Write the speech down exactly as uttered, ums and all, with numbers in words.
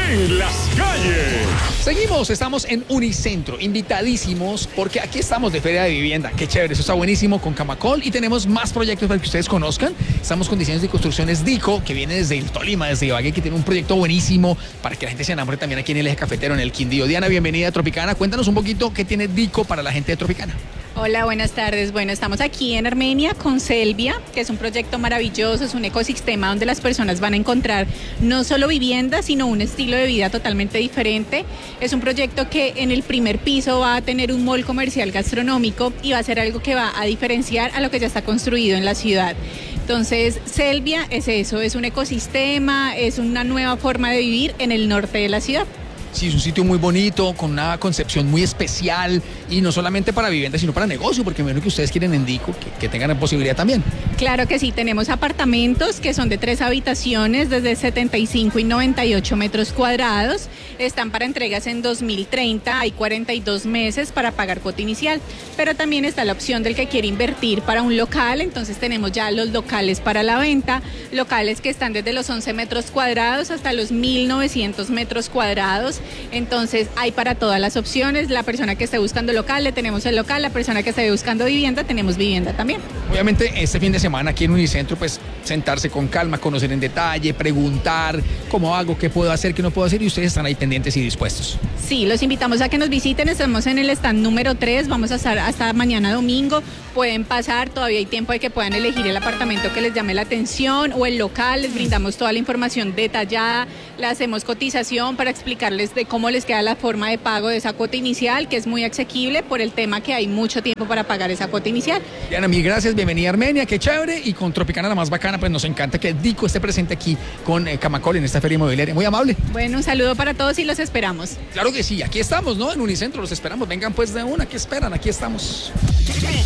en las calles. Seguimos, estamos en Unicentro, invitadísimos, porque aquí estamos de Feria de Vivienda. Qué chévere, eso está buenísimo con Camacol y tenemos más proyectos para que ustedes conozcan. Estamos con Diseños y Construcciones Dico, que viene desde el Tolima, desde Ibagué, que tiene un proyecto buenísimo para que la gente se enamore también aquí en el Eje Cafetero, en el Quindío. Diana, bienvenida a Tropicana. Cuéntanos un poquito qué tiene Dico para la gente de Tropicana. Hola, buenas tardes. Bueno, estamos aquí en Armenia con Selvia, que es un proyecto maravilloso, es un ecosistema donde las personas van a encontrar no solo vivienda, sino un estilo de vida totalmente diferente. Es un proyecto que en el primer piso va a tener un mall comercial gastronómico y va a ser algo que va a diferenciar a lo que ya está construido en la ciudad. Entonces, Selvia es eso, es un ecosistema, es una nueva forma de vivir en el norte de la ciudad. Sí, es un sitio muy bonito, con una concepción muy especial y no solamente para vivienda, sino para negocio, porque me imagino que ustedes quieren en Dico que, que tengan la posibilidad también. Claro que sí, tenemos apartamentos que son de tres habitaciones, desde setenta y cinco y noventa y ocho metros cuadrados, están para entregas en dos mil treinta, hay cuarenta y dos meses para pagar cuota inicial, pero también está la opción del que quiere invertir para un local, entonces tenemos ya los locales para la venta, locales que están desde los once metros cuadrados hasta los mil novecientos metros cuadrados. Entonces hay para todas las opciones, la persona que esté buscando local, le tenemos el local, la persona que esté buscando vivienda, tenemos vivienda también. Obviamente este fin de semana aquí en Unicentro, pues sentarse con calma, conocer en detalle, preguntar cómo hago, qué puedo hacer, qué no puedo hacer y ustedes están ahí pendientes y dispuestos. Sí, los invitamos a que nos visiten, estamos en el stand número tres, vamos a estar hasta mañana domingo, pueden pasar, todavía hay tiempo de que puedan elegir el apartamento que les llame la atención o el local, les brindamos toda la información detallada, le hacemos cotización para explicarles de cómo les queda la forma de pago de esa cuota inicial, que es muy asequible por el tema que hay mucho tiempo para pagar esa cuota inicial. Diana, mil gracias, bienvenida a Armenia, qué chévere, y con Tropicana la más bacana, pues nos encanta que Dico esté presente aquí con eh, Camacol en esta feria inmobiliaria, muy amable. Bueno, un saludo para todos y los esperamos. Claro que sí, aquí estamos, ¿no? En Unicentro los esperamos, vengan pues de una, ¿qué esperan? Aquí estamos.